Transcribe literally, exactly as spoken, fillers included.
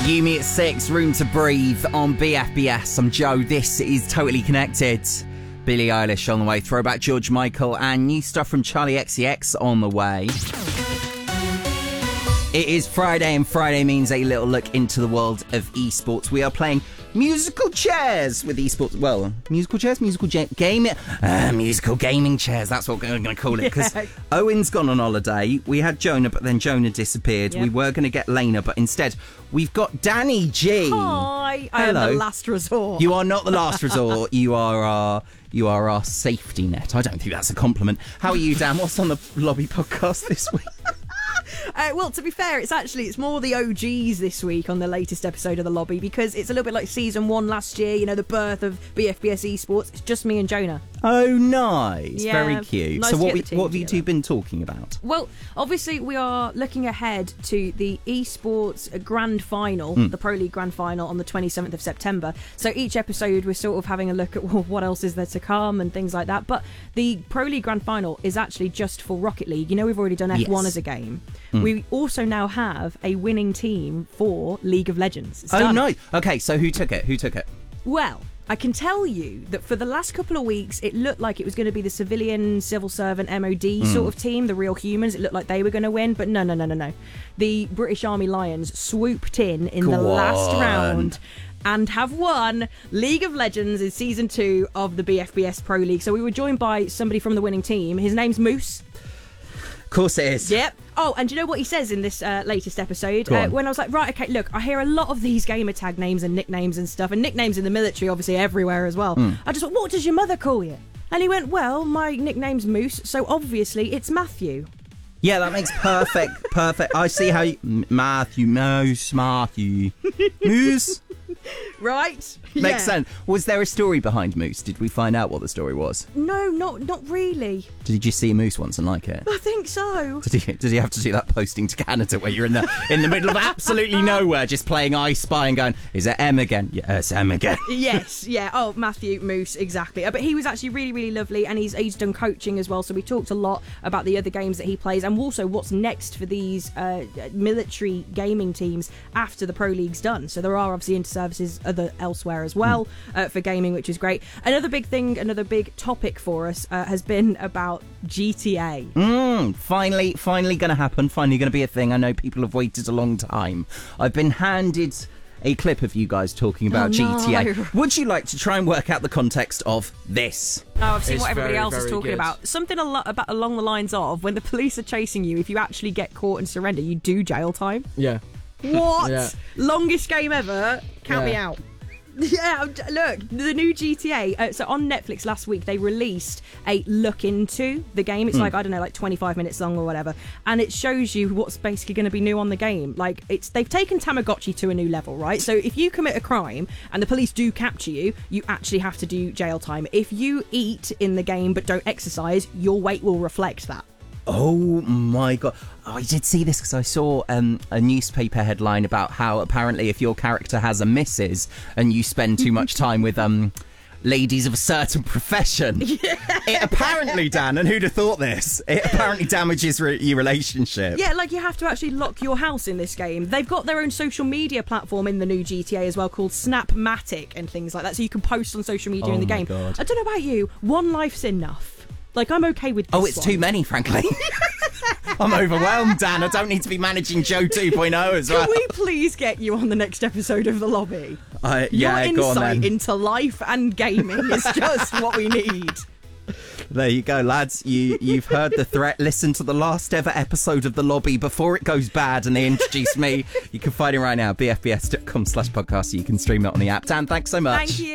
Yumi at six, Room to Breathe on B F B S. I'm Joe. This is Totally Connected. Billie Eilish on the way. Throwback George Michael and new stuff from Charlie X C X on the way. It is Friday, and Friday means a little look into the world of esports. We are playing musical chairs with esports. Well, musical chairs, musical ja- game, uh, musical gaming chairs. That's what we're going to call it. Because yeah. Owen's gone on holiday. We had Jonah, but then Jonah disappeared. Yep. We were going to get Lena, but instead we've got Danny G. Hi, I Hello. am the last resort. You are not the last resort. You are our. You are our safety net. I don't think that's a compliment. How are you, Dan? What's on the Lobby podcast this week? Uh, well, to be fair, it's actually it's more the O Gs this week on the latest episode of The Lobby, because it's a little bit like season one last year, you know, the birth of B F B S Esports. It's just me and Jonah. Oh, nice. Yeah, very cute. nice so what, to we, get the team what have you together. two been talking about? Well, obviously we are looking ahead to the Esports Grand Final, mm. the Pro League Grand Final on the twenty-seventh of September. So each episode we're sort of having a look at well, what else is there to come and things like that. But the Pro League Grand Final is actually just for Rocket League. You know, we've already done F one yes. as a game. Mm. We also now have a winning team for League of Legends. It's oh, done. no. Okay, so who took it? Who took it? Well, I can tell you that for the last couple of weeks, it looked like it was going to be the civilian, civil servant, M O D mm. sort of team, the real humans. It looked like they were going to win, but no, no, no, no, no. The British Army Lions swooped in in Go the on. last round and have won League of Legends in Season two of the B F B S Pro League. So we were joined by somebody from the winning team. His name's Moose. Of course it is. Yep. Oh, and do you know what he says in this uh, latest episode? Uh, when I was like, right, okay, look, I hear a lot of these gamer tag names and nicknames and stuff, and nicknames in the military, obviously, everywhere as well. Mm. I just went, what does your mother call you? And he went, well, my nickname's Moose, so obviously it's Matthew. Yeah, that makes perfect, perfect. I see how you... Matthew, Moose, Matthew. Moose. Right? Makes yeah. sense. Was there a story behind Moose? Did we find out what the story was? No, not not really. Did you see Moose once and like it? I think so. Did he, did he have to do that posting to Canada where you're in the in the middle of absolutely nowhere, just playing I Spy and going, is it M again? Yeah, it's M again. Yes, yeah. Oh, Matthew Moose, exactly. But he was actually really, really lovely, and he's he's done coaching as well. So we talked a lot about the other games that he plays, and also what's next for these uh, military gaming teams after the Pro League's done. So there are obviously inter-services other elsewhere as well uh, for gaming, which is great. Another big thing, another big topic for us uh, has been about G T A. Mm, finally, finally going to happen. Finally going to be a thing. I know people have waited a long time. I've been handed a clip of you guys talking about oh, G T A. No. Would you like to try and work out the context of this? No, I've seen It's what everybody very, else is very talking good. about. Something a lot about along the lines of when the police are chasing you, if you actually get caught and surrender, you do jail time. Yeah. What? Yeah. Longest game ever? Count Yeah. me out. Yeah, look, the new G T A. Uh, so on Netflix last week, they released a look into the game. It's mm. like, I don't know, like twenty-five minutes long or whatever. And it shows you what's basically going to be new on the game. Like, it's they've taken Tamagotchi to a new level, right? So if you commit a crime and the police do capture you, you actually have to do jail time. If you eat in the game but don't exercise, your weight will reflect that. Oh my god. Oh, I did see this because I saw um, a newspaper headline about how apparently if your character has a missus and you spend too much time with um ladies of a certain profession, yeah. it apparently, Dan, and who'd have thought this, it apparently damages re- your relationship. Yeah, like you have to actually lock your house in this game. They've got their own social media platform in the new G T A as well called Snapmatic and things like that, so you can post on social media oh in the my game. God. I don't know about you, one life's enough. Like, I'm okay with this Oh, it's one. too many, frankly. I'm overwhelmed, Dan. I don't need to be managing Joe two point oh as well. Can we please get you on the next episode of The Lobby? Uh, yeah, Your go on insight then. into life and gaming is just what we need. There you go, lads. You, you've heard the threat. Listen to the last ever episode of The Lobby before it goes bad and they introduce me. You can find it right now, b f b s dot com slash podcast. So you can stream it on the app. Dan, thanks so much. Thank you.